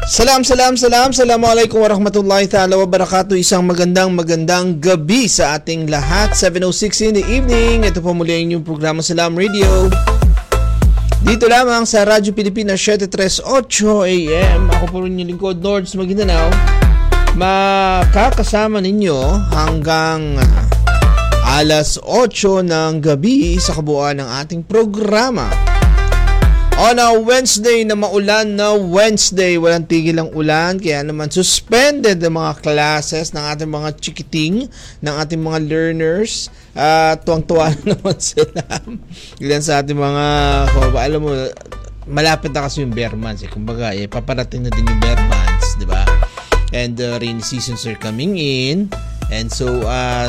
Assalamualaikum warahmatullahi ta'ala wabarakatuh. Isang magandang gabi sa ating lahat. 7:06 in the evening. Ito po muli ang inyong programa Salam Radio. Dito lamang sa Radyo Pilipinas 738 AM. Ako po rin yung lingkod, Nords Maguindanao. Makakasama ninyo hanggang alas 8 ng gabi sa kabuuan ng ating programa. On a Wednesday na maulan na Wednesday, walang tigil ang ulan, kaya naman suspended ang mga classes ng ating mga chikiting, ng ating mga learners. Tuwang-tuwa naman sila. Ilan sa ating mga, alam mo, malapit na kasi yung bare months. Kumbaga, paparating na din yung bare months, di ba? And rainy seasons are coming in. And so,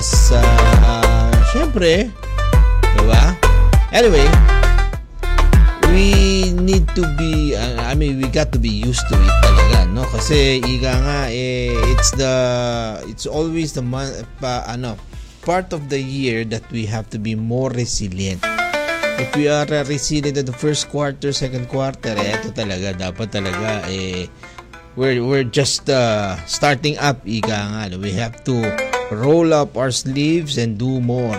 syempre, di ba? Anyway, we need to be we got to be used to it talaga, no? Kasi ika nga it's always the part of the year that we have to be more resilient. If we are resilient in the first quarter, second quarter, ito talaga dapat talaga we're just starting up, ika nga. We have to roll up our sleeves and do more.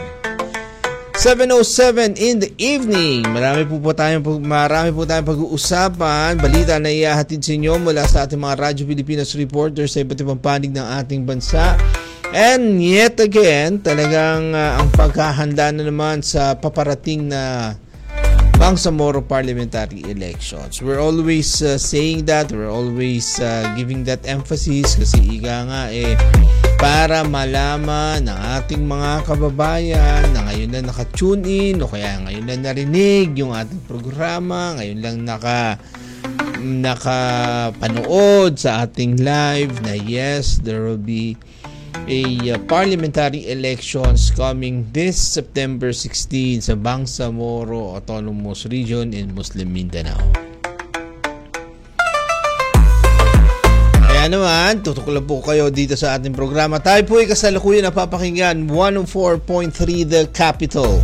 7:07 in the evening. Marami po tayong pag-uusapan. Balita na ihahatid sa inyo mula sa ating mga Radyo Pilipinas reporters sa iba't ibang panig ng ating bansa. And yet again, talagang ang paghahanda na naman sa paparating na Bangsamoro parliamentary elections. We're always saying that. We're always giving that emphasis kasi ika nga para malaman ng ating mga kababayan na ngayon lang naka-tune in o kaya ngayon lang narinig yung ating programa, ngayon lang nakapanood sa ating live na yes, there will be a parliamentary elections coming this September 16 sa Bangsamoro Autonomous Region in Muslim Mindanao. Kaya naman, tutuklaw po kayo dito sa ating programa. Tayo po ay kasalukuyan napapakinggan 104.3 The Capital.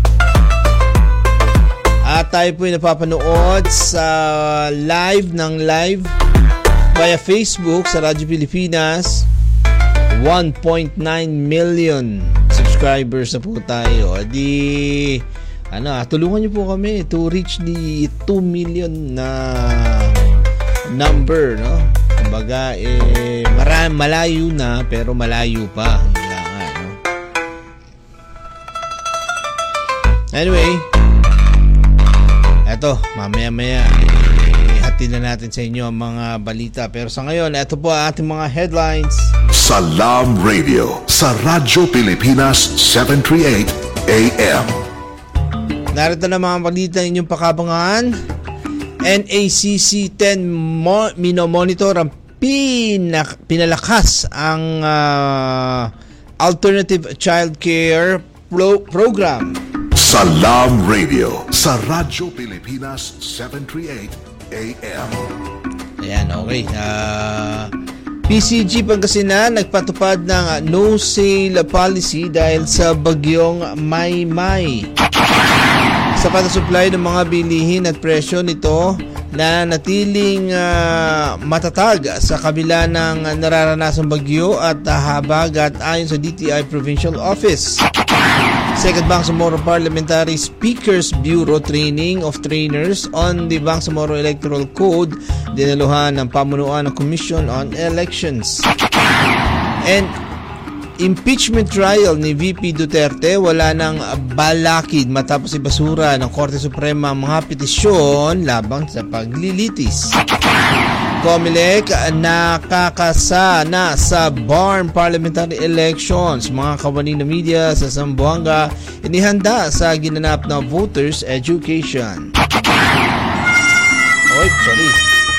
At tayo po ay napapanood sa live via Facebook sa Radyo Pilipinas. 1.9 million subscribers na po tayo. Di tulungan niyo po kami to reach the 2 million na number, no? Kumbaga malayo na pero malayo pa. No? Anyway, eto mamaya hatid na natin sa inyo ang mga balita. Pero sa ngayon, eto po ang ating mga headlines. Salam Radio sa Radyo Pilipinas 738 AM. Narito na mga balita inyong pakabangan. NACC 10 minomonitor ang pinalakas ang Alternative Child Care Program. Salam Radio sa Radyo Pilipinas 738 AM. Ayan, okay. PCG Pangasinan nagpatupad ng no sale policy dahil sa bagyong Maymay. Sapat na supply ng mga bilihin at presyo nito na natiling matatag sa kabila ng nararanasang bagyo at habagat ayon sa DTI Provincial Office. Second Bangsamoro Parliamentary Speakers Bureau Training of Trainers on the Bangsamoro Electoral Code dinaluhan ng pamunuan ng Commission on Elections. And impeachment trial ni VP Duterte wala nang balakid matapos ibasura ng Korte Suprema ang mga petisyon labang sa paglilitis. COMELEC nakakasana sa BARM parliamentary elections. Mga kawani na media sa Zamboanga inihanda sa ginanap na voters education. Oy, sorry.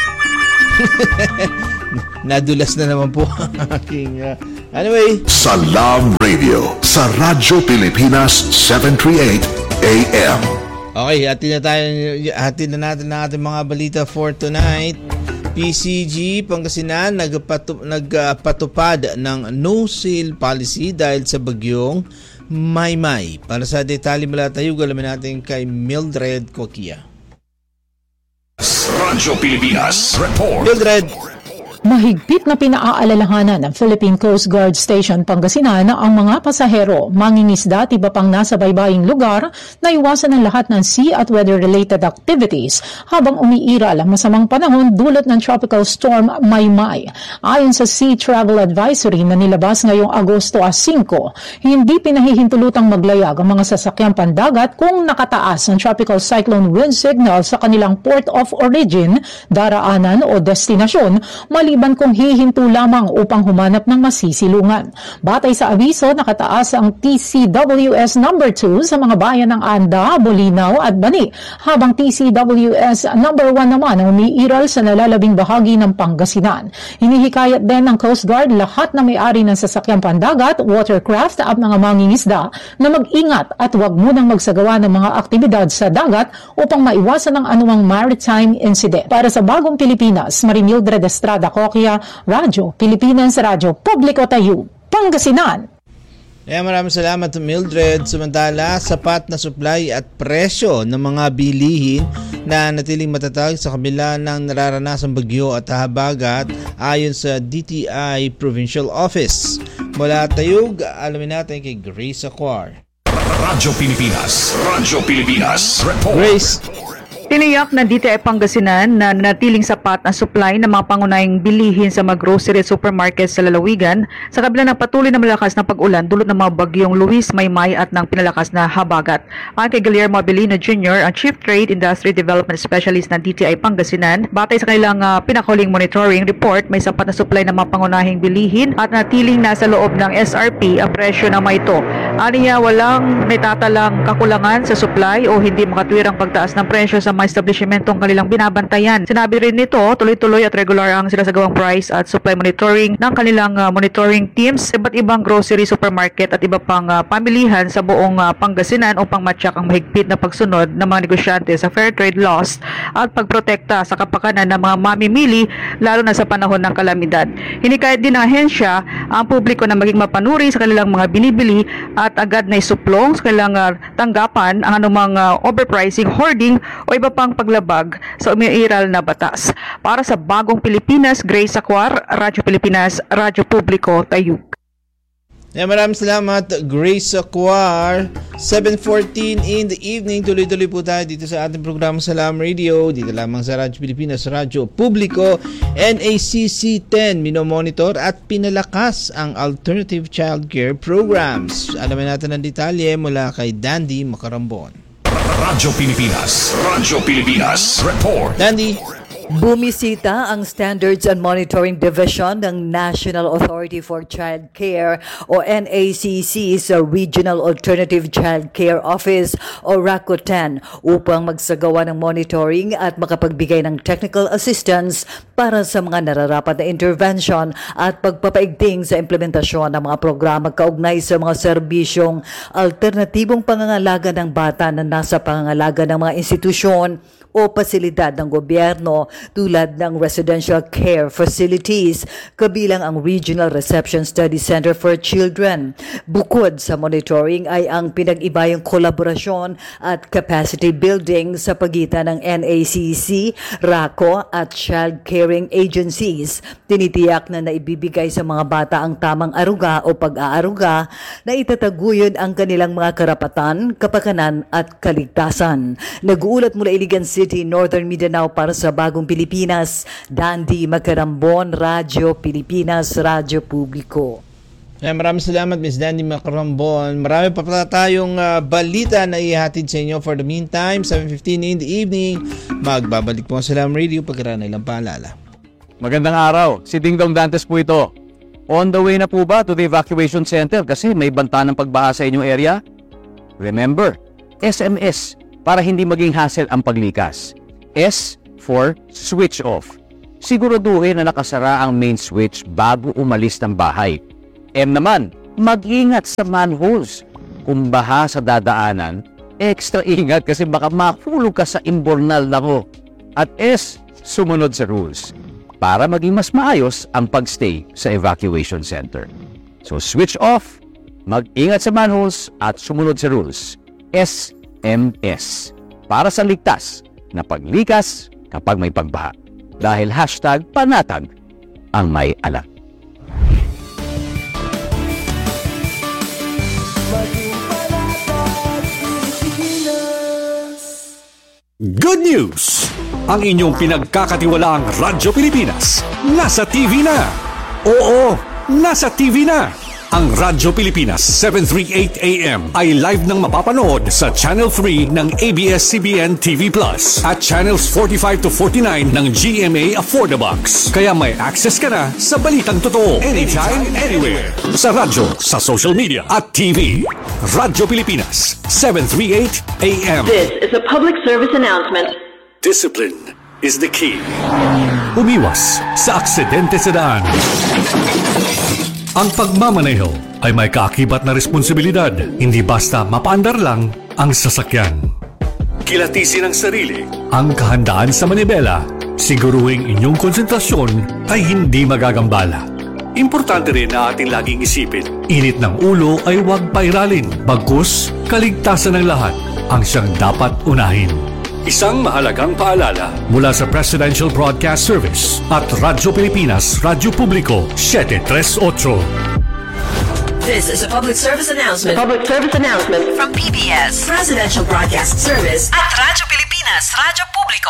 Nadulas na naman po ang aking anyway. Salam Radio sa Radyo Pilipinas 738 AM. Okay, hatid na natin ang ating mga balita for tonight. PCG Pangasinan nagpatupad ng no sale policy dahil sa bagyong Maymay. Para sa detalye mula tayo, alamin natin kay Mildred Coquia. Radyo Pilipinas Report. Mildred. Mahigpit na pinaaalalahanan ng Philippine Coast Guard Station Pangasinan ang mga pasahero, mangingisda at iba pang nasa baybaying lugar na iwasan ang lahat ng sea at weather-related activities habang umiiral ang masamang panahon dulot ng Tropical Storm Maymay. Ayon sa Sea Travel Advisory na nilabas ngayong Agosto 5, hindi pinahihintulutang maglayag ang mga sasakyang pandagat kung nakataas ang Tropical Cyclone Wind Signal sa kanilang port of origin, daraanan o destinasyon, maliban kung hihinto lamang upang humanap ng masisilungan. Batay sa abiso, nakataas ang TCWS number 2 sa mga bayan ng Anda, Bolinao at Bani, habang TCWS number 1 naman ang umiiral sa nalalabing bahagi ng Pangasinan. Hinihikayat din ng Coast Guard lahat na may-ari ng sasakyang pandagat, watercraft at mga mangingisda na mag-ingat at huwag munang magsagawa ng mga aktibidad sa dagat upang maiwasan ang anumang maritime incident. Para sa Bagong Pilipinas, Marimildred Estrada Coquia, Radyo Pilipinas, Radyo Publiko Tayo, Pangasinan. Maraming salamat Mildred. Samantala, sapat na supply at presyo ng mga bilihin na natiling matatag sa kabila ng nararanasang bagyo at habagat ayon sa DTI Provincial Office. Mula Tayug, alamin natin kay Grace Acquar. Radyo Pilipinas Report. Grace. Tiniyak ng DTI Pangasinan na natiling sapat ang supply ng mga pangunahing bilihin sa mga grocery at supermarket sa lalawigan sa kabila ng patuloy na malakas na pag-ulan dulot ng mga bagyong Luis, Maymay at ng pinalakas na habagat. Ayon kay Guillermo Abilino Jr., ang Chief Trade Industry Development Specialist ng DTI Pangasinan, batay sa kanilang pinakahuling monitoring report, may sapat na supply ng mga pangunahing bilihin at natiling nasa loob ng SRP ang presyo ng mga ito. Aniya, walang natatalang kakulangan sa supply o hindi makatwirang pagtaas ng presyo sa mga establishmentong kanilang binabantayan. Sinabi rin nito, tuloy-tuloy at regular ang sinasagawang price at supply monitoring ng kanilang monitoring teams sa iba't ibang grocery, supermarket at iba pang pamilihan sa buong Pangasinan upang matyak ang mahigpit na pagsunod ng mga negosyante sa fair trade laws at pagprotekta sa kapakanan ng mga mamimili lalo na sa panahon ng kalamidad. Hinikayat din ng ahensya ang publiko na maging mapanuri sa kanilang mga binibili at agad na isuplong sa kanilang tanggapan ang anumang overpricing, hoarding o iba pang paglabag sa umiiral na batas. Para sa Bagong Pilipinas, Grace Acquar, Radyo Pilipinas, Radyo Publiko, Tayug. Maraming salamat Grace Acquar. 7:14 in the evening. Tuloy-tuloy po tayo dito sa ating programa Salam Radio. Dito lamang sa Radyo Pilipinas, Radyo Publiko. NACC 10 minomonitor at pinalakas ang alternative childcare programs. Alamin natin ang detalye mula kay Dandy Macarambon. Radyo Pilipinas Report. Dandy. Bumisita ang Standards and Monitoring Division ng National Authority for Child Care o NACC sa Regional Alternative Child Care Office o RACO-10 upang magsagawa ng monitoring at makapagbigay ng technical assistance para sa mga nararapat na intervention at pagpapaigting sa implementasyon ng mga programa kaugnay sa mga serbisyong alternatibong pangangalaga ng bata na nasa pangangalaga ng mga institusyon o pasilidad ng gobyerno tulad ng residential care facilities, kabilang ang Regional Reception Study Center for Children. Bukod sa monitoring ay ang pinag-ibayang kolaborasyon at capacity building sa pagitan ng NACC, RACO at child caring agencies. Tinitiyak na naibibigay sa mga bata ang tamang aruga o pag-aaruga na itataguyod ang kanilang mga karapatan, kapakanan at kaligtasan. Nag-uulat mula Iligan City, Northern Mindanao para sa Bagong Pilipinas, Dandy Macarambon, Radyo Pilipinas, Radyo Publiko. Maraming salamat Ms. Dandy Macarambon. Marami pa pala tayong balita na ihatid sa inyo. For the meantime, 7:15 in the evening, magbabalik po ang Salam Radio pagkaraan ng ilang paalala. Magandang araw, si Ding Dong Dantes po ito. On the way na po ba to the evacuation center kasi may banta ng pagbaha sa inyong area? Remember, SMS para hindi maging hassle ang paglikas. S for switch off. Siguraduhin na nakasara ang main switch bago umalis ng bahay. M naman, mag-ingat sa manholes. Kung baha sa dadaanan, extra ingat kasi baka mahulog ka sa imbornal na mo. At S, sumunod sa rules para maging mas maayos ang pagstay sa evacuation center. So switch off, mag-ingat sa manholes at sumunod sa rules. SMS para sa ligtas na paglikas kapag may pagbaha. Dahil #panatag ang may alam. Good news! Ang inyong pinagkakatiwalaang Radyo Pilipinas nasa TV na! Oo, nasa TV na! Ang Radyo Pilipinas 738 AM ay live nang mapapanood sa Channel 3 ng ABS-CBN TV Plus at Channels 45 to 49 ng GMA Affordabox. Kaya may access ka na sa balitang totoo anytime, anywhere. Sa radyo, sa social media at TV. Radyo Pilipinas 738 AM. This is a public service announcement. Discipline is the key. Umiwas sa aksidente sa daan. Ang pagmamaneho ay may kaakibat na responsibilidad, hindi basta mapaandar lang ang sasakyan. Kilatisin ang sarili, ang kahandaan sa manibela, siguruhing inyong konsentrasyon ay hindi magagambala. Importante rin na ating laging isipin, init ng ulo ay huwag pairalin, bagkus kaligtasan ng lahat ang siyang dapat unahin. Isang mahalagang paalala mula sa Presidential Broadcast Service at Radyo Pilipinas, Radyo Publiko 738. This is a public service announcement. Public service announcement from PBS, Presidential Broadcast Service at Radyo Pilipinas, Radyo Publiko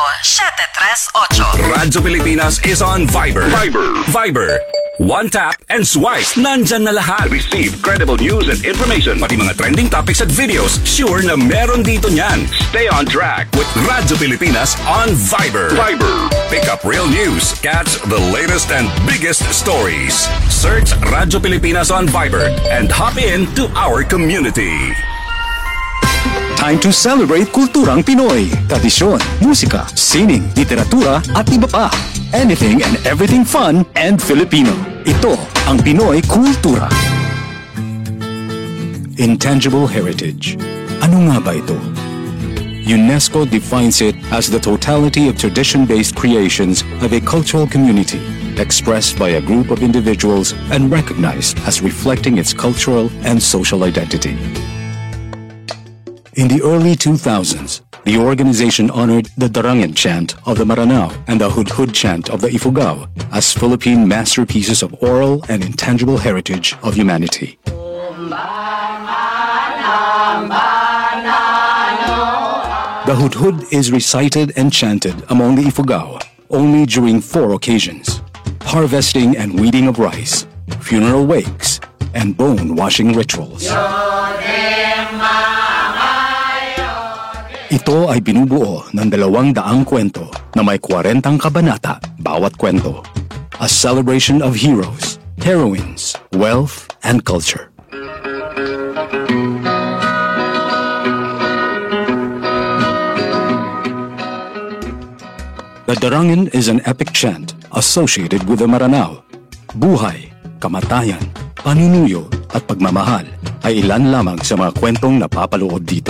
738. Radyo Pilipinas is on Viber. Viber. One tap and swipe. Nandyan na lahat. Receive credible news and information. Pati mga trending topics at videos. Sure na meron dito niyan. Stay on track with Radyo Pilipinas on Viber. Pick up real news. Catch the latest and biggest stories. Search Radyo Pilipinas on Viber and hop in to our community. Time to celebrate kulturang Pinoy. Tradisyon, musika, sining, literatura at iba pa. Anything and everything fun and Filipino. Ito ang Pinoy Kultura. Intangible heritage. Ano nga ba ito? UNESCO defines it as the totality of tradition-based creations of a cultural community, expressed by a group of individuals and recognized as reflecting its cultural and social identity. In the early 2000s, the organization honored the Darangan chant of the Maranao and the Hudhud chant of the Ifugao as Philippine masterpieces of oral and intangible heritage of humanity. The Hudhud is recited and chanted among the Ifugao only during 4 occasions: harvesting and weeding of rice, funeral wakes, and bone-washing rituals. Ito ay binubuo ng 200 kwento na may 40 kabanata bawat kwento. A celebration of heroes, heroines, wealth, and culture. The Darangan is an epic chant associated with the Maranao. Buhay, kamatayan, panunuyo, at pagmamahal ay ilan lamang sa mga kwentong napapaloob dito.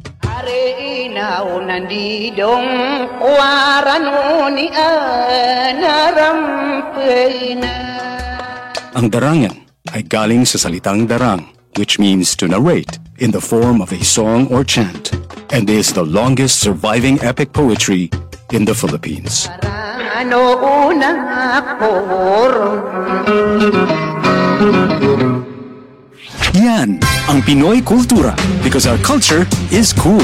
Ang darangan ay galing sa salitang darang, which means to narrate in the form of a song or chant, and is the longest surviving epic poetry in the Philippines. Yan ang Pinoy Kultura, because our culture is cool.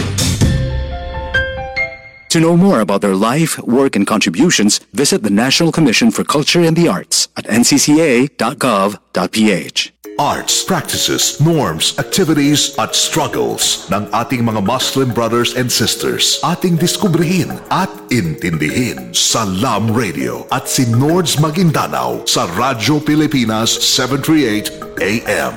To know more about their life, work, and contributions, visit the National Commission for Culture and the Arts at ncca.gov.ph. Arts, practices, norms, activities at struggles ng ating mga Muslim brothers and sisters. Ating diskubrihin at intindihin sa LAM Radio at si Nords Maguindanao sa Radyo Pilipinas 738 AM.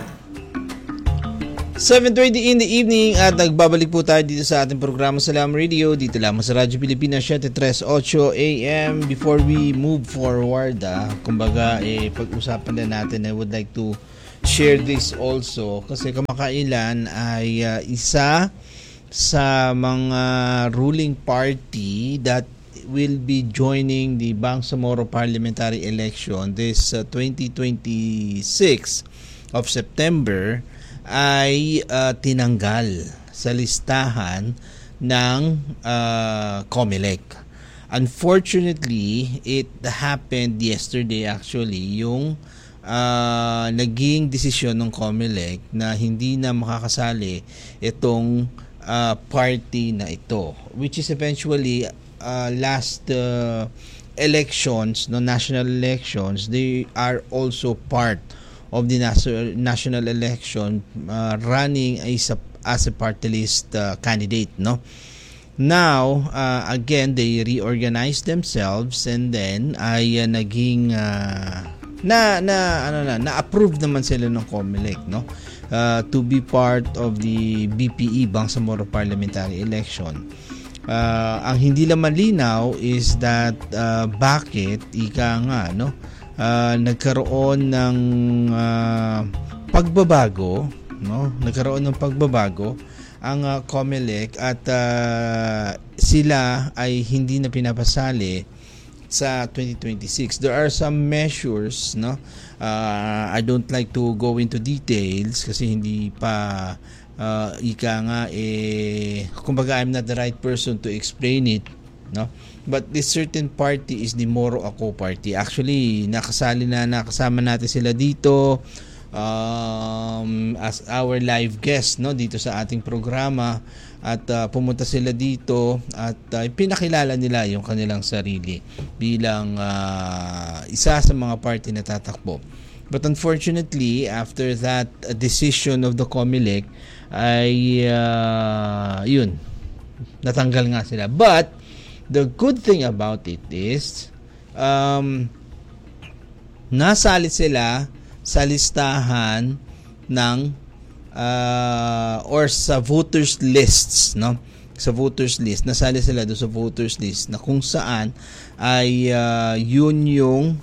7:20 in the evening at nagbabalik po tayo dito sa ating programa sa LAM Radio, dito lamang sa Radyo Pilipinas 738 AM. Before we move forward, kumbaga pag-usapan na natin, I would like to share this also kasi kamakailan ay isa sa mga ruling party that will be joining the Bangsamoro parliamentary election this 2026 of September ay tinanggal sa listahan ng COMELEC. Unfortunately, it happened yesterday actually, yung naging desisyon ng COMELEC na hindi na makakasali itong party na ito, which is eventually last elections, no, national elections, they are also part of the national election, running as a party list candidate, no. Now, again, they reorganized themselves and then ay naging na-approve naman sila ng COMELEC, no? To be part of the BPE, Bangsamoro Parliamentary Election. Ang hindi lang malinaw is that bakit nagkaroon ng pagbabago, no? Nagkaroon ng pagbabago ang COMELEC at sila ay hindi na pinapasali sa 2026. There are some measures, no? I don't like to go into details kasi hindi pa kumbaga I'm not the right person to explain it, no? But this certain party is the Moro Ako party. Actually, nakasama natin sila dito as our live guest, no, dito sa ating programa, at pumunta sila dito at pinakilala nila yung kanilang sarili bilang isa sa mga party na tatakbo. But unfortunately, after that decision of the COMELEC ay natanggal nga sila. But the good thing about it is nasali sila sa listahan ng or sa voters lists, no? Sa voters list, nasali sila doon sa voters list na kung saan ay yun yung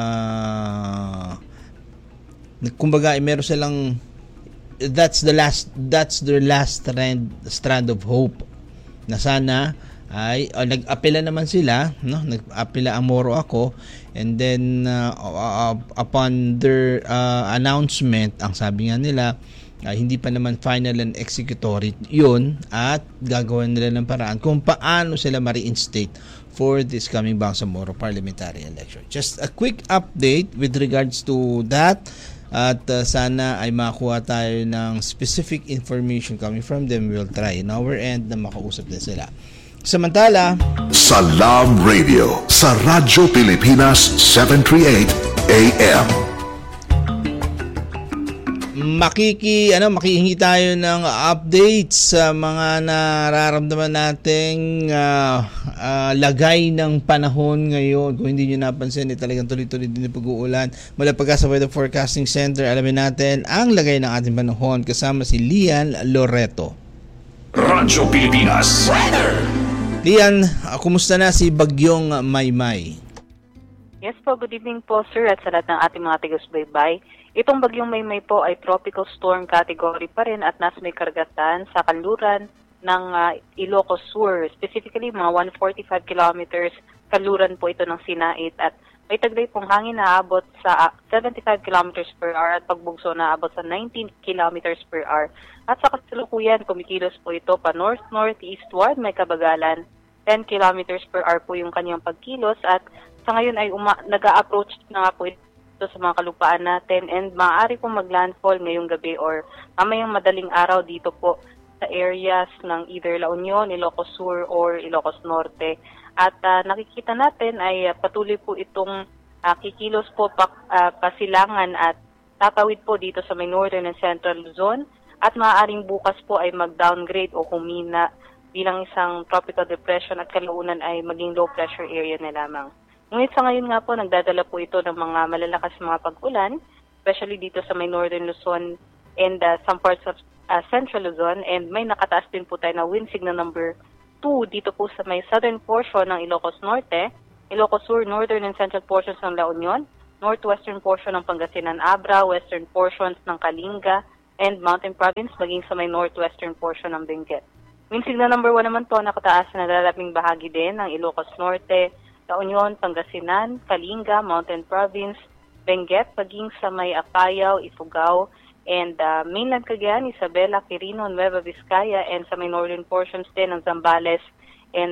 kumbaga ay meron silang that's their last strand of hope na sana ay nag-apela naman sila, no? Nag-apela ang Moro Ako, and then upon their announcement, ang sabi nga nila hindi pa naman final and executory yun, at gagawin nila ng paraan kung paano sila ma-reinstate for this coming Bangsamoro parliamentary election. Just a quick update with regards to that, at sana ay makuha tayo ng specific information coming from them. We'll try in our end na makausap din sila. Samantala, Salam Radio sa Radyo Pilipinas 738 AM. Makihingi tayo ng updates sa mga nararamdaman nating lagay ng panahon ngayon. Kung hindi nyo napansin, talagang tuloy-tuloy din yung pag-uulan. Mula Pag-asa Weather Forecasting Center, alamin natin ang lagay ng ating panahon kasama si Lian Loreto. Radyo Pilipinas Weather. Lian, kumusta na si Bagyong Maymay? Yes po, good evening po sir at sa lahat ng ating mga taga-subaybay. Itong Bagyong Maymay po ay tropical storm category pa rin at nasa may karagatan sa kanluran ng Ilocos Sur. Specifically, mga 145 kilometers kanluran po ito ng Sinait at may taglay pong hangin na abot sa 75 kilometers per hour at pagbugso na abot sa 19 kilometers per hour. At sa kasalukuyan, kumikilos po ito pa north-northeastward, may kabagalan 10 kilometers per hour po yung kanyang pagkilos, at sa ngayon ay nag-a-approach na nga po ito sa mga kalupaan natin, and maaari pong mag-landfall ngayong gabi or mamayang madaling araw dito po sa areas ng either La Union, Ilocos Sur or Ilocos Norte. At nakikita natin ay patuloy po itong kikilos po pasilangan at tatawid po dito sa may northern and central Luzon, at maaaring bukas po ay mag-downgrade o humina bilang isang tropical depression at kalaunan ay maging low pressure area na lamang. Ngunit sa ngayon nga po, nagdadala po ito ng mga malalakas mga pag-ulan, especially dito sa may northern Luzon and some parts of central Luzon, and may nakataas din po tayo na wind signal number 2 dito po sa may southern portion ng Ilocos Norte, Ilocos Sur, northern and central portions ng La Union, northwestern portion ng Pangasinan Abra, western portions ng Kalinga and Mountain Province, maging sa may northwestern portion ng Benguet. Wind signal number 1 naman po nakataas na nalalaping bahagi din ng Ilocos Norte, La Union, Pangasinan, Kalinga, Mountain Province, Benguet, maging sa may Apayao, Ifugao, and mainland Cagayan, Isabela, Quirino, Nueva Vizcaya, and sa may northern portions din ng Zambales and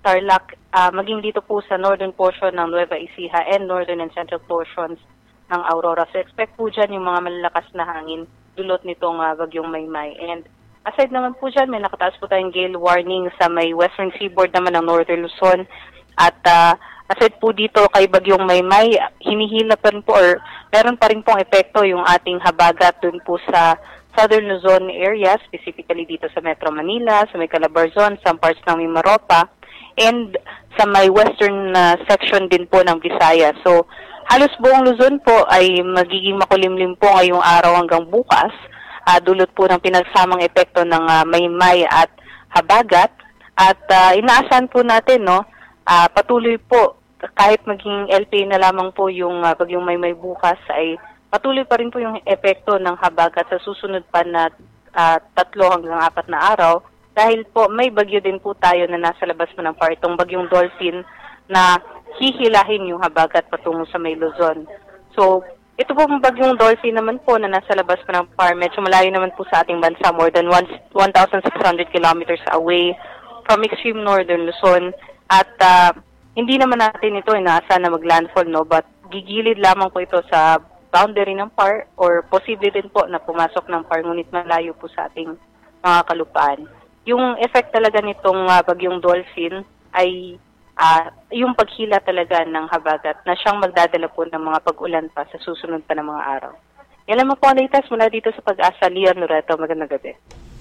Tarlac, maging dito po sa northern portion ng Nueva Ecija and northern and central portions ng Aurora. So expect po dyan yung mga malalakas na hangin dulot nitong bagyong Maymay. And aside naman po dyan, may nakataas po tayong gale warning sa may western seaboard naman ng northern Luzon. At aside po dito kay bagyong Maymay, hinihila pa rin po or meron pa rin pong epekto yung ating habagat dun po sa Southern Luzon area, specifically dito sa Metro Manila, sa may Calabarzon, some parts ng Mimaropa, and sa may western section din po ng Visayas. So, halos buong Luzon po ay magiging makulimlim po ngayong araw hanggang bukas, dulot po ng pinagsamang epekto ng Maymay at habagat. At inaasahan po natin, no, patuloy po, kahit maging LPA na lamang po yung bagyong Maymay bukas, ay patuloy pa rin po yung epekto ng habagat sa susunod pa na 3 hanggang 4 na araw dahil po may bagyo din po tayo na nasa labas mo ng PAR, itong bagyong Dolphin na hihilahin yung habagat patungo sa may Luzon. So, ito po yung bagyong Dolphin naman po na nasa labas mo ng PAR, medyo malayo naman po sa ating bansa, more than 1,600 kilometers away from extreme northern Luzon at hindi naman natin ito inaasahan na maglandfall, no, but gigilid lamang po ito sa boundary ng PAR or posible din po na pumasok ng PAR ngunit malayo po sa ating mga kalupaan. Yung effect talaga nitong bagyong Dolphin ay yung paghila talaga ng habagat na siyang magdadala po ng mga pag-ulan pa sa susunod pa ng mga araw. Yan lang po ang latest mula dito sa Pag-asa. Lian Loreto, magandang gabi.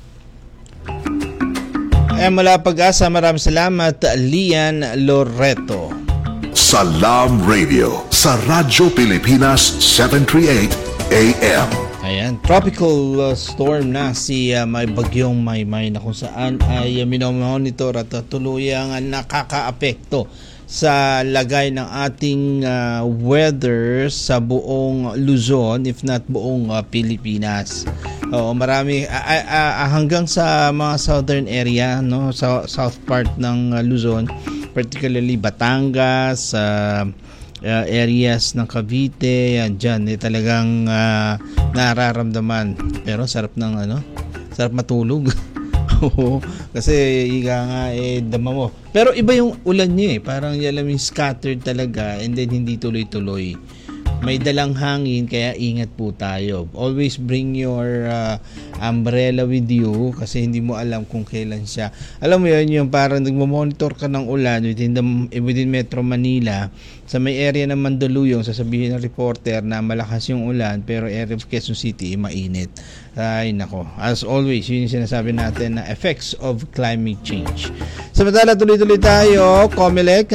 Mula Pag-asa, maraming salamat, Lian Loreto. Salam Radio sa Radyo Pilipinas 738 AM. Ayan, tropical storm na si may bagyong Maymay na kung saan ay minomonitor at tuluyang nakakaapekto sa lagay ng ating weather sa buong Luzon, if not buong Pilipinas. Marami hanggang sa mga southern area, no, sa south part ng Luzon, particularly Batangas, areas ng Cavite, yan dyan, talagang nararamdaman. Pero sarap matulog. Kasi higa nga dama mo. Pero iba yung ulan niya parang yalaming scattered talaga and then hindi tuloy-tuloy. May dalang hangin kaya ingat po tayo. Always bring your umbrella with you kasi hindi mo alam kung kailan siya. Alam mo yun, yung parang nagmo-monitor ka ng ulan within Metro Manila. Sa may area ng Mandaluyong, sasabihin ng reporter na malakas yung ulan pero area of Quezon City mainit. Ay nako. As always, yun yung sinasabi natin na effects of climate change. Samantala tuloy-tuloy tayo. Comelec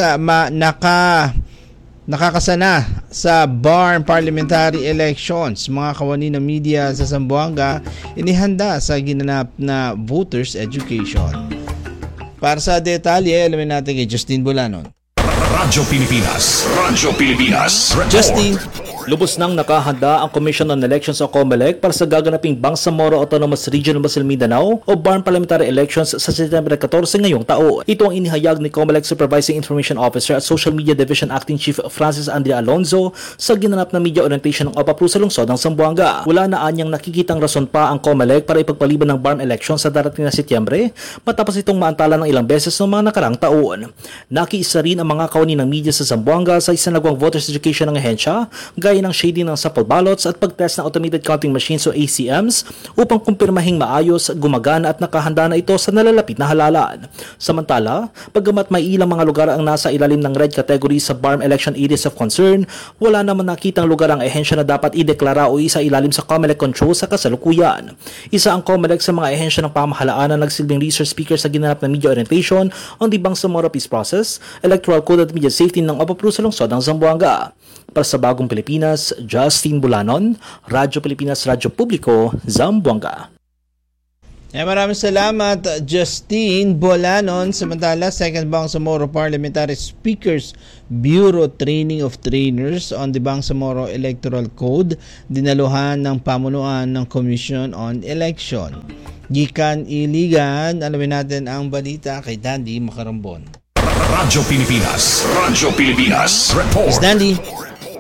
nakakasana sa BARM parliamentary elections. Mga kawani ng media sa Zamboanga inihanda sa ginanap na voters education. Para sa detalye, alamin natin kay Justin Bolanon. Radyo Pilipinas. Justin. Lubos nang nakahanda ang Commission on Elections o COMELEC para sa gaganaping Bangsamoro Autonomous Region ng Basilan Mindanao o BARM Parliamentary Elections sa September 14 ngayong taon. Ito ang inihayag ni COMELEC Supervising Information Officer at Social Media Division Acting Chief Francis Andrea Alonzo sa ginanap na media orientation ng OPAPRU sa lungsod ng Zamboanga. Wala na anyang nakikitang rason pa ang COMELEC para ipagpaliban ng BARM elections sa darating na Setyembre matapos itong maantala ng ilang beses noong mga nakarang taon. Nakiisa rin ang mga kawani ng media sa Zamboanga sa isinagawang voters education ng ahensya gaya ng shading ng sample ballots at pag-test ng automated counting machines o ACMs upang kumpirmahing maayos, gumagana at nakahanda na ito sa nalalapit na halalan. Samantala, paggamat may ilang mga lugar ang nasa ilalim ng red category sa BARM election areas of concern, wala naman nakitang lugar ang ehensya na dapat ideklara o isa ilalim sa COMELEC control sa kasalukuyan. Isa ang COMELEC sa mga ehensya ng pamahalaan na nagsilbing research speaker sa ginanap na media orientation on the Bangsamoro peace process, electoral code at media safety ng OPAPRU sa lungsod ng Zamboanga. Para sa Bagong Pilipinas, Justin Bulanon, Radyo Pilipinas, Radyo Publiko, Zamboanga. Maraming salamat, Justin Bolanon. Samantala, second Bangsamoro Parliamentary Speakers Bureau Training of Trainers on the Bangsamoro Electoral Code dinaluhan ng pamunuan ng Commission on Election. Gikan Iligan, alamin natin ang balita kay Dandy Macarambon. Radyo Pilipinas. Report. Dandy.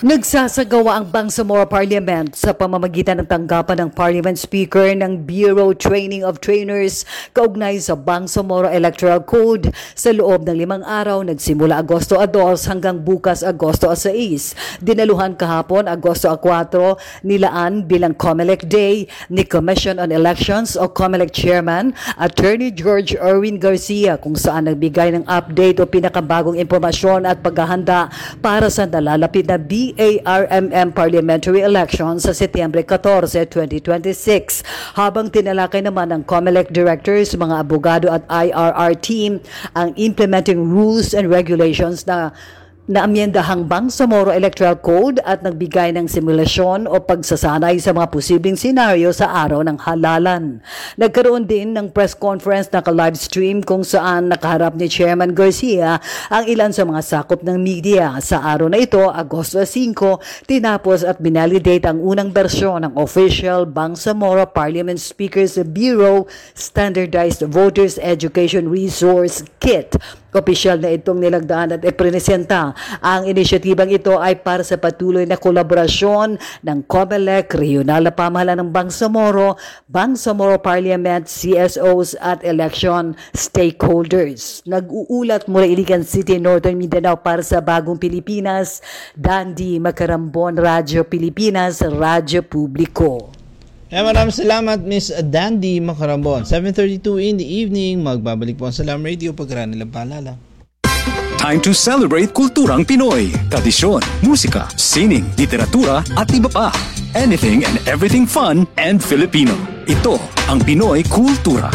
Nagsasagawa ang Bangsamoro Parliament sa pamamagitan ng tanggapan ng Parliament Speaker ng Bureau Training of Trainers kaugnay sa Bangsamoro Electoral Code sa loob ng 5 araw nagsimula Agosto 2 hanggang bukas Agosto 6. Dinaluhan kahapon Agosto 4 nilaan bilang COMELEC Day ni Commission on Elections o COMELEC Chairman Attorney George Erwin Garcia kung saan nagbigay ng update o pinakabagong impormasyon at paghahanda para sa nalalapit na BARMM Parliamentary Elections sa Setyembre 14, 2026. Habang tinalakay naman ng COMELEC Directors, mga abogado at IRR team ang implementing rules and regulations na amyendahang Bangsamoro Electoral Code at nagbigay ng simulasyon o pagsasanay sa mga posibleng senaryo sa araw ng halalan. Nagkaroon din ng press conference na ka-live stream kung saan nakaharap ni Chairman Garcia ang ilan sa mga sakop ng media. Sa araw na ito, Agosto 5, tinapos at binalidate ang unang bersyon ng official Bangsamoro Parliament Speakers Bureau Standardized Voters Education Resource Kit. Opisyal na itong nilagdaan at ipresenta. Ang inisyatibang ito ay para sa patuloy na kolaborasyon ng COMELEC, Regional na Pamahalaan ng Bangsamoro, Bangsamoro Parliament, CSOs at election stakeholders. Nag-uulat mula Iligan City, Northern Mindanao para sa Bagong Pilipinas, Dandy Macarambon, Radyo Pilipinas, Radyo Publiko. Maraming salamat, Miss Dandy Macarambon. 7:32 in the evening, magbabalik po ang Salam Radio pagkaraan nilang paalala. Time to celebrate kulturang Pinoy. Tradisyon, musika, sining, literatura at iba pa. Anything and everything fun and Filipino. Ito ang Pinoy Kultura.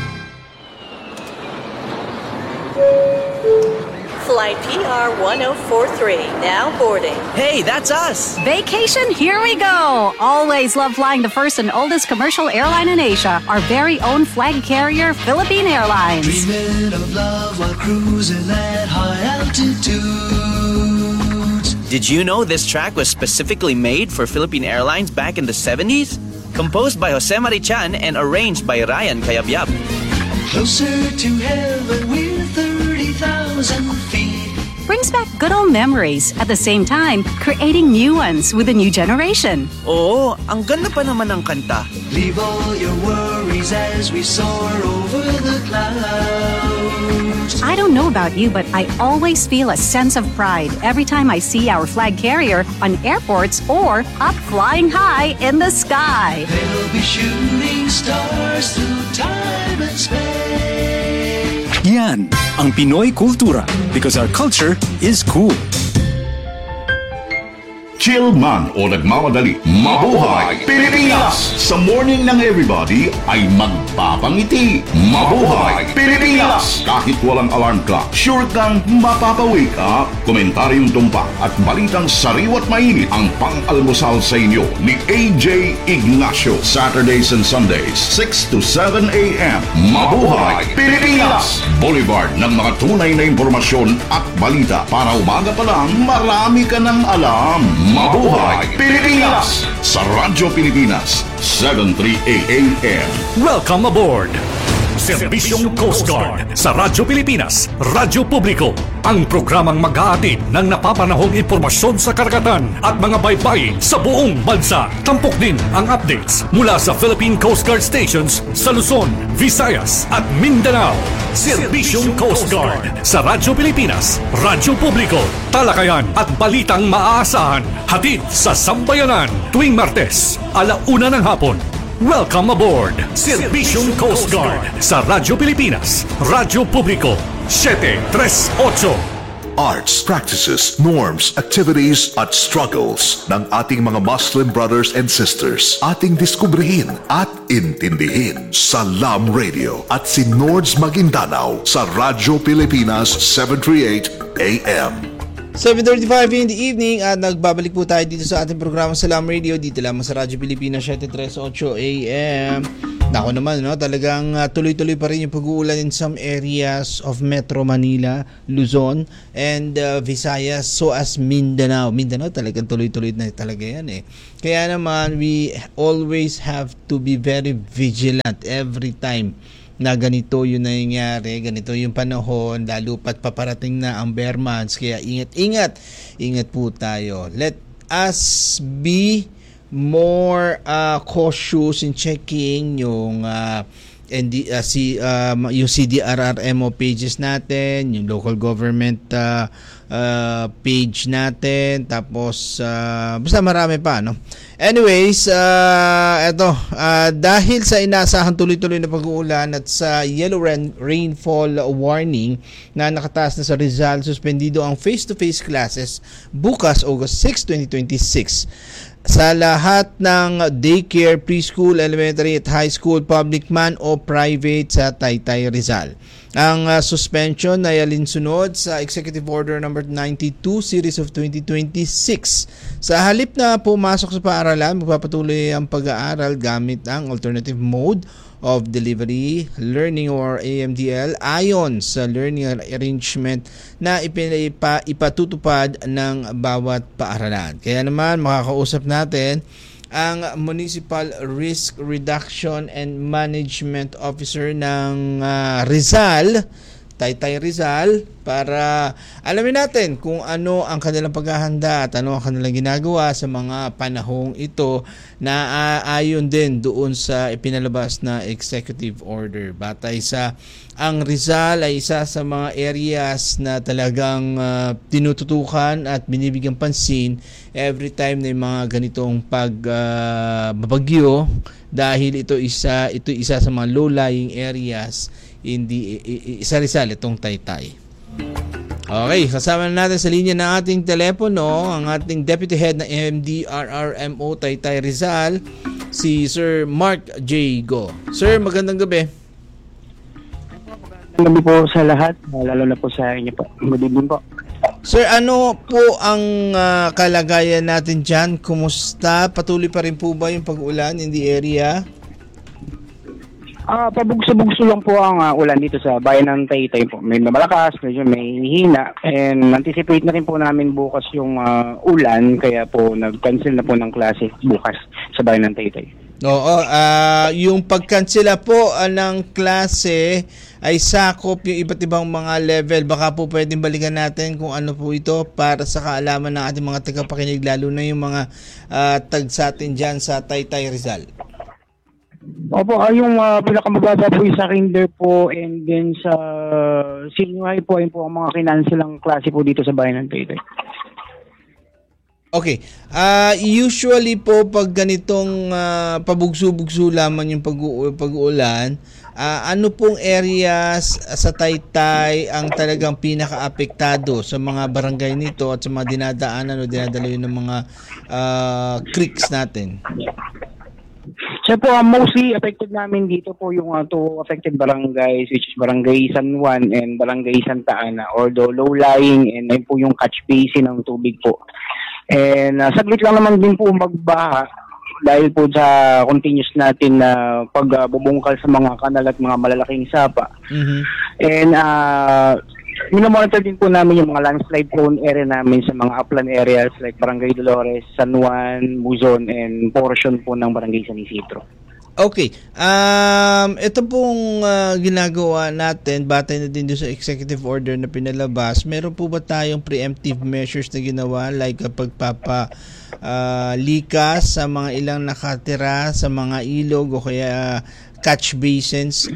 Flight PR 1043, now boarding. Hey, that's us! Vacation, here we go! Always love flying the first and oldest commercial airline in Asia, our very own flag carrier, Philippine Airlines. Dreaming of love while cruising at high altitudes. Did you know this track was specifically made for Philippine Airlines back in the 70s? Composed by Jose Marichan and arranged by Ryan Cayabyab. Closer to heaven with 30,000 feet. Brings back good old memories, at the same time, creating new ones with a new generation. Oo, ang ganda pa naman ng kanta. Leave all your worries as we soar over the clouds. I don't know about you, but I always feel a sense of pride every time I see our flag carrier on airports or up flying high in the sky. They'll be shooting stars through time and space. Yan ang Pinoy Kultura because our culture is cool. Chill man o nagmamadali, mabuhay Pilipinas! Sa morning ng everybody ay magpapangiti. Mabuhay Pilipinas! Kahit walang alarm clock, sure kang mapapawake up. Komentaryong tumpak at balitang sariwat mainit ang pang-almusal sa inyo ni AJ Ignacio. Saturdays and Sundays, 6 to 7 a.m. Mabuhay Pilipinas! Boulevard ng mga tunay na impormasyon at balita para umaga pa lang marami ka ng alam. Mabuhay Pilipinas! Sa Radyo Pilipinas, 7:38 a.m. Welcome aboard! Serbisyong Coast Guard sa Radyo Pilipinas, Radyo Publiko, ang programang mag-aatid ng napapanahong impormasyon sa karagatan at mga baybayin sa buong bansa. Tampok din ang updates mula sa Philippine Coast Guard stations sa Luzon, Visayas at Mindanao. Serbisyong Coast Guard sa Radyo Pilipinas, Radyo Publiko, talakayan at balitang maaasahan, hatid sa sambayanan tuwing Martes, 1:00 ng hapon. Welcome aboard! Serbisyong Coast Guard sa Radyo Pilipinas, Radyo Publiko, 738. Arts, practices, norms, activities at struggles ng ating mga Muslim brothers and sisters. Ating diskubrihin at intindihin sa Salam Radio at si Nords Maguindanao sa Radyo Pilipinas 738 AM. 7:35 in the evening at nagbabalik po tayo dito sa ating programa Salam Radio dito lamang sa Radyo Pilipinas 738 AM. Nako naman, no, talagang tuloy-tuloy pa rin yung pag-uulan in some areas of Metro Manila, Luzon and Visayas, so as Mindanao. Mindanao talagang tuloy-tuloy na talaga yan eh. Kaya naman we always have to be very vigilant every time na ganito yung nangyayari, ganito yung panahon, lalo pat paparating na ang bear months, kaya ingat po tayo. Let us be more cautious in checking yung yung CDRRMO pages natin, yung local government page natin, tapos basta marami pa, no? Anyways, dahil sa inaasahan tuloy-tuloy na pag-uulan at sa yellow rainfall warning na nakataas na sa Rizal, suspendido ang face-to-face classes bukas August 6, 2026. Sa lahat ng daycare, preschool, elementary at high school, public man o private sa Taytay, Rizal. Ang suspension ay alinsunod sa Executive Order No. 92 Series of 2026. Sa halip na pumasok sa paaralan, magpapatuloy ang pag-aaral gamit ang alternative mode of delivery learning or AMDL ayon sa learning arrangement na ipatutupad ng bawat paaralan. Kaya naman makakausap natin ang Municipal Risk Reduction and Management Officer ng Rizal, Taytay Rizal, para alamin natin kung ano ang kanilang paghahanda at ano ang kanilang ginagawa sa mga panahong ito na ayon din doon sa ipinalabas na executive order. Batay sa ang Rizal ay isa sa mga areas na talagang tinututukan at binibigyan pansin every time na yung mga ganitong pagbabagyo dahil ito isa sa mga low-lying areas sa Rizal, itong Taytay. Okay, kasama na natin sa linya ng ating telepono ang ating Deputy Head ng MDRRMO Taytay Rizal, si Sir Mark J. Go. Sir, magandang gabi. Magandang gabi po sa lahat, lalo na po sa inyo po. Good evening po. Sir, ano po ang kalagayan natin dyan? Kumusta? Patuloy pa rin po ba yung pag-ulan in the area? Pabugso-bugso lang po ang ulan dito sa bayan ng Taytay po. May malakas, medyo may hina, and anticipate na rin po namin bukas yung ulan, kaya po nag-cancel na po ng klase bukas sa bayan ng Taytay. Oo, yung pag-cancela po ng klase ay sakop yung iba't ibang mga level. Baka po pwedeng balikan natin kung ano po ito para sa kaalaman ng ating mga tagapakinig, lalo na yung mga tag sa atin dyan sa Taytay Rizal. Opo, yung pinakamababa po sa kinder po, and then sa senior high po, ayun po ang mga kinansilang klase po dito sa bayan ng Taytay. Okay. Usually po pag ganitong pabugso-bugso lamang yung pag-uulan, ano pong areas sa Taytay ang talagang pinaka-apektado sa mga barangay nito at sa mga dinadaanan o dinadalaw ng mga creeks natin? So po, mostly affected namin dito po yung two affected barangays, which is Barangay San Juan and Barangay Santa Ana, although low-lying, and ayun po yung catch basin ng tubig po. And saglit lang naman din po magbaha dahil po sa continuous natin na pagbubungkal sa mga kanal at mga malalaking sapa. Mm-hmm. And minomonitor din po namin yung mga landslide prone area namin sa mga upland areas like Barangay Dolores, San Juan, Buzon, and portion po ng Barangay San Isidro. Okay. Ito pong ginagawa natin, batay na din doon sa executive order na pinalabas, meron po ba tayong preemptive measures na ginawa like pagpapalikas sa mga ilang nakatira sa mga ilog o kaya catch basins?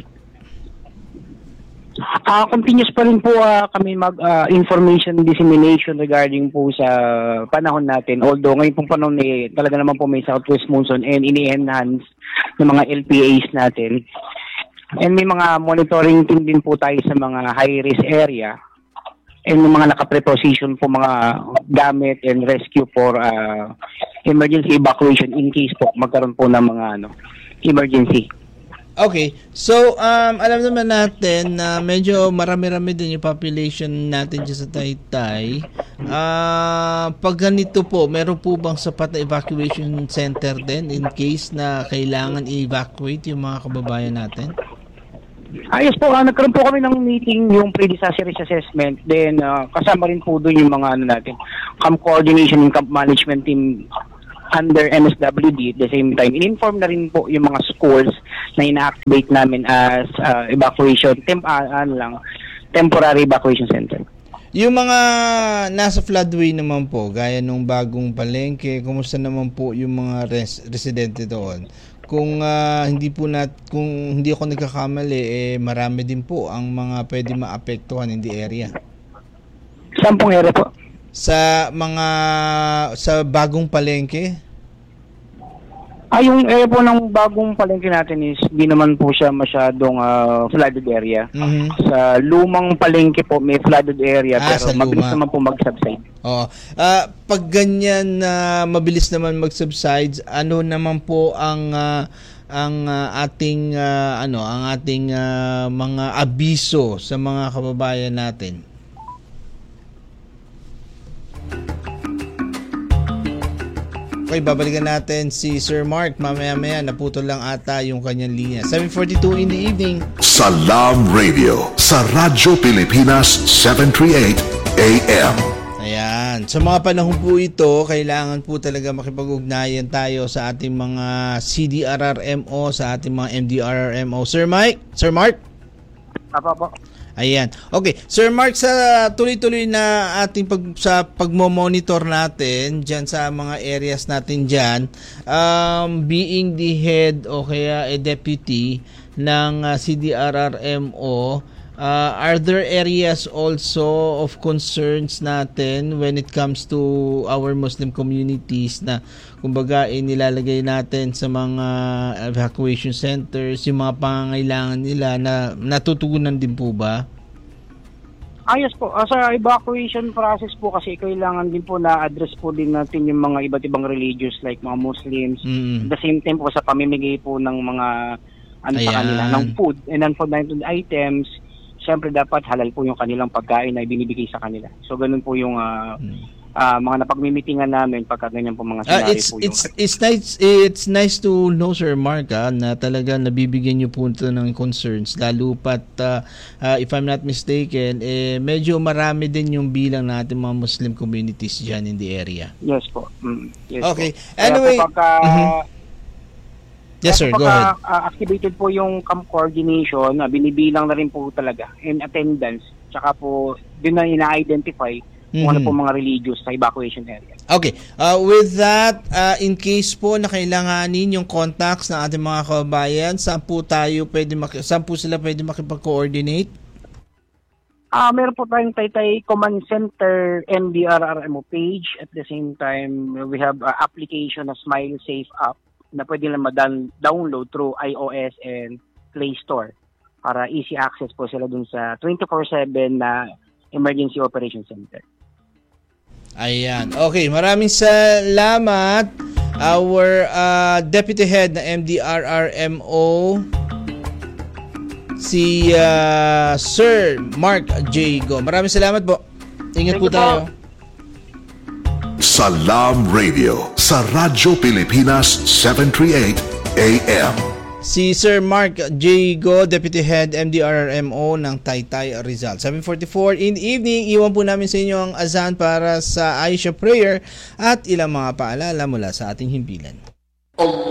Continuous pa rin po kami information dissemination regarding po sa panahon natin. Although ngayon pong panahon talaga naman po may southwest monsoon and ini-enhance ng mga LPAs natin. And may mga monitoring team din po tayo sa mga high-risk area and may mga naka-preposition po mga gamit and rescue for emergency evacuation in case po magkaroon po ng mga emergency. Okay. So, alam naman natin na medyo marami-rami din yung population natin dyan sa Taytay. Pag ganito po, meron po bang sapat na evacuation center din in case na kailangan i-evacuate yung mga kababayan natin? Yes po, nagkaroon po kami ng meeting, yung pre-disaster risk assessment. Then, kasama rin po doon yung mga natin, camp coordination and camp management team under MSWD. At the same time, in-inform na rin po yung mga schools na ina-activate namin as evacuation, temporary evacuation center. Yung mga nasa floodway naman po, gaya nung bagong palengke, kumusta naman po yung mga residente doon? Kung kung hindi ako nagkakamali, marami din po ang mga pwede maapektuhan in the area. Saan pong area po? Sa bagong palengke? Yung area po ng bagong palengke natin is di naman po siya masyadong flooded area. Sa lumang palengke po may flooded area pero mabilis naman po mag-subside. Oo. Pag ganyan na mabilis naman mag-subside, ano naman po ang ating mga abiso sa mga kababayan natin? Okay, babalikan natin si Sir Mark. Mamaya-maya, naputol lang ata yung kanyang linya. 7:42 in the evening. Salam Radio, sa Radyo Pilipinas 738 AM. Ayan. Sa mga panahon po ito, kailangan po talaga makipag-ugnayan tayo sa ating mga CDRRMO, sa ating mga MDRRMO. Sir Mark? Apa po. Ayan. Okay. Sir Mark, sa tuloy-tuloy na ating pagmo-monitor natin dyan sa mga areas natin dyan, being the head o kaya a deputy ng CDRRMO, are there areas also of concerns natin when it comes to our Muslim communities na kumbaga nilalagay natin sa mga evacuation centers, yung mga pangangailangan nila na natutugunan din po ba? Yes po. Sa evacuation process po kasi kailangan din po na-address po din natin yung mga iba't ibang religious like mga Muslims. At the same time po sa pamimigay po ng mga sa kanila, ng food and non-food items. Siyempre dapat halal po yung kanilang pagkain na ibinibigay sa kanila. So ganun po yung mga napagmimitingan namin pagka ganyan po mga scenario po yung... It's nice to know, Sir Mark, na talaga nabibigyan niyo po ito ng concerns. Lalo pat, if I'm not mistaken, medyo marami din yung bilang natin mga Muslim communities dyan in the area. Yes po. Yes okay. Po. Anyway... Yes, sir. Go ahead. Activated po yung camp coordination, binibilang na rin po talaga in attendance. Tsaka po, din na ina-identify kung ano po mga religious sa evacuation area. Okay. With that, in case po na kailanganin yung contacts ng ating mga kababayan, saan po sila pwede makipag-coordinate? Meron po tayong Taytay Command Center MDRRMO page. At the same time, we have application na Smile Safe app na pwede lang ma-download through iOS and Play Store para easy access po sila dun sa 24/7 na Emergency Operation Center. Ayan. Okay, maraming salamat. Our Deputy Head na MDRRMO, si Sir Mark J. Go. Maraming salamat po. Ingat po tayo. Salam Radio, sa Radyo Pilipinas 738 AM. Si Sir Mark J. Go, Deputy Head MDRRMO ng Taytay Rizal. 7:44 in the evening, iwan po namin sa inyo ang azan para sa Aisha Prayer at ilang mga paalala mula sa ating himpilan.